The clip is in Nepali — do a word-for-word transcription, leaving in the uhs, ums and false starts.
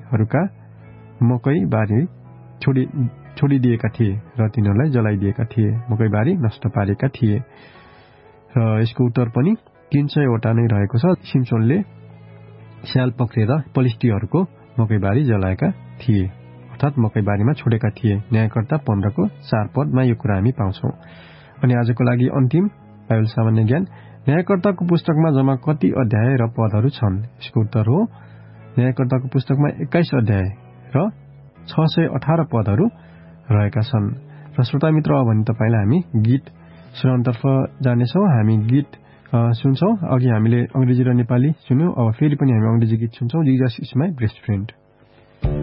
व्यक्तिहरूका मकै बारी छोडी छोडिदिएका थिए र तिनीहरूलाई जलाइदिएका थिए, मकैबारी नष्ट पारेका थिए। र यसको उत्तर पनि तीन सयवटा नै रहेको छ। सिम्सनले स्याल पक्रेर पलिस्टीहरूको मकैबारी जलाएका थिए, अर्थात् मकैबारीमा छोडेका थिए। न्यायकर्ता पन्ध्रको चार पदमा यो कुरा हामी पाउँछौँ। अनि आजको लागि अन्तिम बाइबल सामान्य ज्ञान, न्यायकर्ताको पुस्तकमा जम्मा कति अध्याय र पदहरू छन्? यसको उत्तर हो न्यायकर्ताको पुस्तकमा एक्काइस अध्याय र छ सय अठार पदहरू रहेका छन्। र श्रोता मित्र, अब भने तपाईँलाई हामी गीत सुनाउनतर्फ जानेछौँ। हामी गीत सुन्छौँ। अघि हामीले अंग्रेजी र नेपाली सुन्यौं, अब फेरि पनि हामी अंग्रेजी गीत सुन्छौँ। Jesus is my best friend.